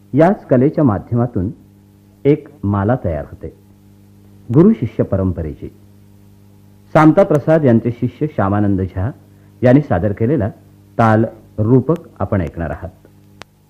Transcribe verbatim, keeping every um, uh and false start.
याच कलेच्या माध्यमातून एक माला तयार होते, गुरु शिष्य परंपरेची. सामता प्रसाद यांचे शिष्य श्यामानंद झा यांनी सादर केलेला ताल रूपक आपण ऐकणार आहात.